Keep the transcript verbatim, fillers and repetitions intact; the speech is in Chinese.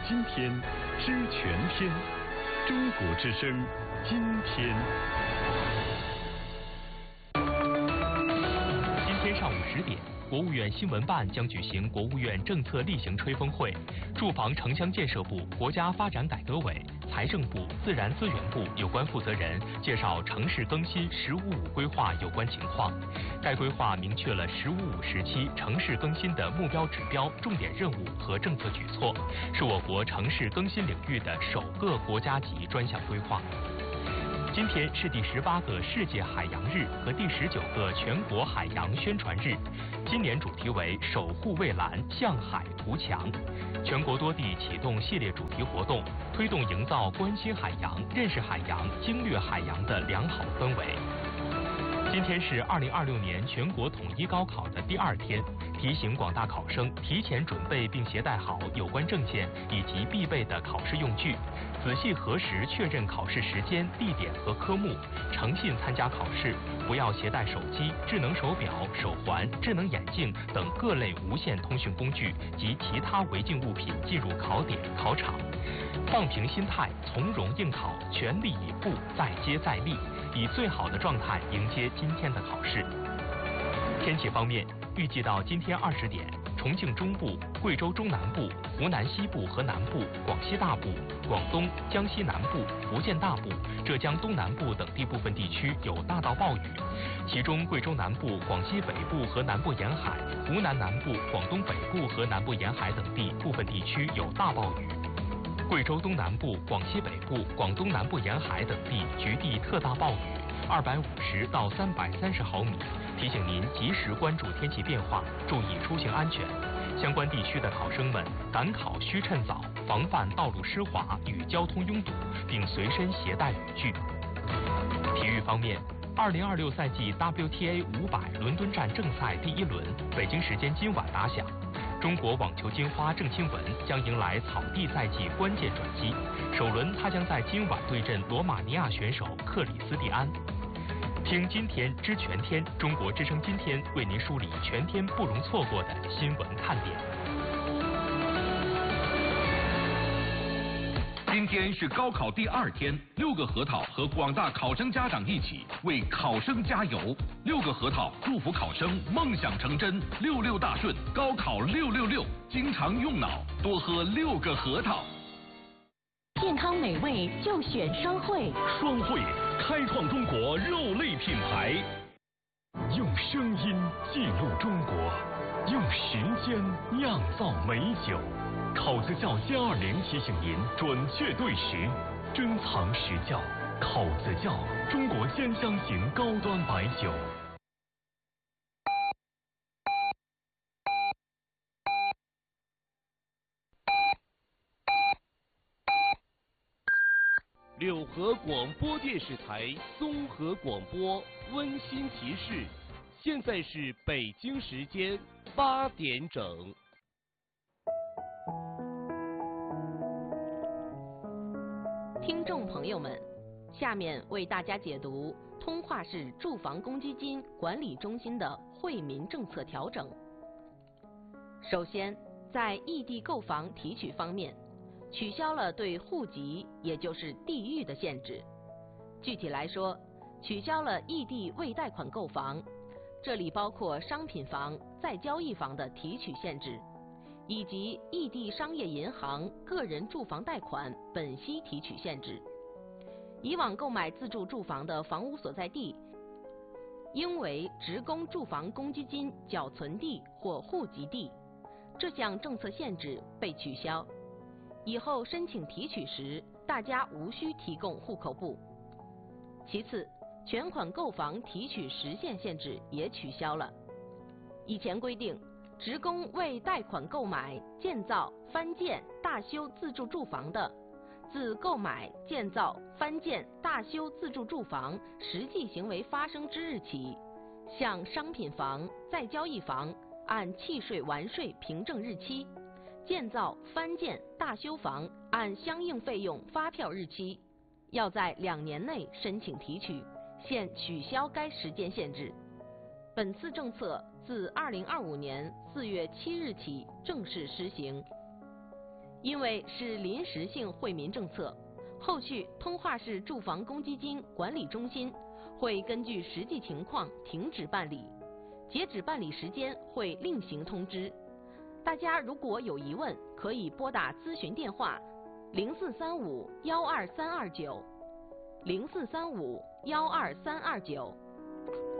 今天，知全天。中国之声，今天。 今天上午十点，国务院新闻办将举行国务院政策例行吹风会，住房城乡建设部、国家发展改革委、财政部、自然资源部有关负责人介绍城市更新“十五五”规划有关情况。该规划明确了“十五五”时期城市更新的目标指标、重点任务和政策举措，是我国城市更新领域的首个国家级专项规划。今天是第十八个世界海洋日和第十九个全国海洋宣传日，今年主题为“守护蔚蓝，向海图强”。全国多地启动系列主题活动，推动营造关心海洋、认识海洋、经略海洋的良好氛围。今天是二零二六年全国统一高考的第二天，提醒广大考生提前准备并携带好有关证件以及必备的考试用具，仔细核实确认考试时间、地点和科目，诚信参加考试，不要携带手机、智能手表、手环、智能眼镜等各类无线通讯工具及其他违禁物品进入考点、考场。放平心态，从容应考，全力以赴，再接再厉，以最好的状态迎接今天的考试。天气方面，预计到今天二十点，重庆中部、贵州中南部、湖南西部和南部、广西大部、广东、江西南部、福建大部、浙江东南部等地部分地区有大到暴雨，其中贵州南部、广西北部和南部沿海、湖南南部、广东北部和南部沿海等地部分地区有大暴雨。贵州东南部、广西北部、广东南部沿海等地局地特大暴雨，二百五十到三百三十毫米。提醒您及时关注天气变化，注意出行安全。相关地区的考生们赶考需趁早，防范道路湿滑与交通拥堵，并随身携带雨具。体育方面，二零二六赛季 W T A 五百伦敦站正赛第一轮，北京时间今晚打响。中国网球金花郑钦文将迎来草地赛季关键转机，首轮她将在今晚对阵罗马尼亚选手克里斯蒂安。听今天知全天，中国之声今天为您梳理全天不容错过的新闻看点。 今天是高考第二天，六个核桃和广大考生家长一起为考生加油。六个核桃祝福考生梦想成真，六六大顺，高考六六六，经常用脑，多喝六个核桃。 健康美味就选双汇， 双汇开创中国肉类品牌，用声音记录中国，用时间酿造美酒。考子窖歼二零提醒您准确对时，珍藏实窖。考子窖，中国鲜香型高端白酒。 柳河广播电视台综合广播温馨提示：现在是北京时间八点整。 听众朋友们，下面为大家解读通化市住房公积金管理中心的惠民政策调整。首先，在异地购房提取方面，取消了对户籍，也就是地域的限制。具体来说，取消了异地未贷款购房，这里包括商品房、再交易房的提取限制，以及异地商业银行个人住房贷款本息提取限制。以往购买自住住房的房屋所在地，应为职工住房公积金缴存地或户籍地，这项政策限制被取消。以后申请提取时，大家无需提供户口簿。其次，全款购房提取时限限制也取消了。以前规定，职工为贷款购买、建造、翻建、大修自住住房的，自购买、建造、翻建、大修自住住房实际行为发生之日起，向商品房、再交易房按契税完税凭证日期，建造、翻建、大修房按相应费用发票日期，要在两年内申请提取，现取消该时间限制。本次政策自二零二五年四月七日起正式施行。 因为是临时性惠民政策，后续通化市住房公积金管理中心会根据实际情况停止办理，截止办理时间会另行通知。大家如果有疑问，可以拨打咨询电话零四三五幺二三二九零四三五幺二三二九。